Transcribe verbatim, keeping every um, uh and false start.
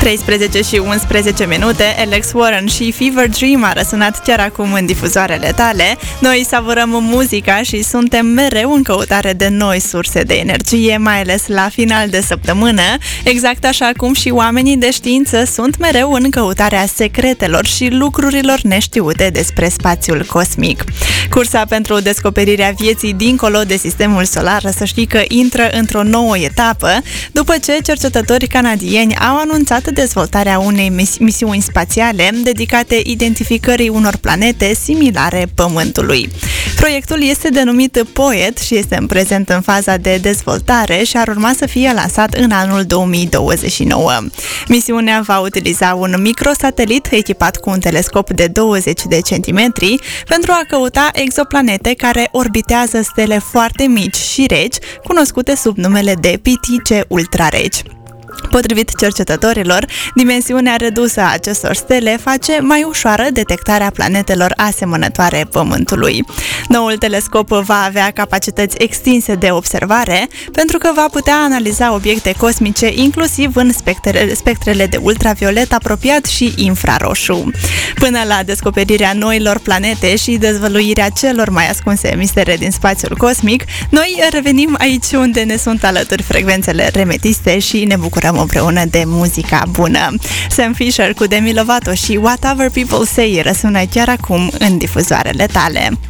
treisprezece și unsprezece minute, Alex Warren și Fever Dream a răsunat chiar acum în difuzoarele tale. Noi savurăm muzica și suntem mereu în căutare de noi surse de energie, mai ales la final de săptămână, exact așa cum și oamenii de știință sunt mereu în căutarea secretelor și lucrurilor neștiute despre spațiul cosmic. Cursa pentru descoperirea vieții dincolo de sistemul solar, să știi că intră într-o nouă etapă, după ce cercetători canadieni au anunțat dezvoltarea unei misiuni spațiale dedicate identificării unor planete similare Pământului. Proiectul este denumit POET și este în prezent în faza de dezvoltare și ar urma să fie lansat în anul două mii douăzeci și nouă. Misiunea va utiliza un microsatelit echipat cu un telescop de douăzeci de centimetri pentru a căuta exoplanete care orbitează stele foarte mici și reci, cunoscute sub numele de pitice ultrareci. Potrivit cercetătorilor, dimensiunea redusă a acestor stele face mai ușoară detectarea planetelor asemănătoare Pământului. Noul telescop va avea capacități extinse de observare pentru că va putea analiza obiecte cosmice inclusiv în spectre, spectrele de ultraviolet apropiat și infraroșu. Până la descoperirea noilor planete și dezvăluirea celor mai ascunse mistere din spațiul cosmic, noi revenim aici unde ne sunt alături frecvențele remetiste și ne bucurăm împreună de muzica bună. Sam Fisher cu Demi Lovato și Whatever People Say răsună chiar acum în difuzoarele tale.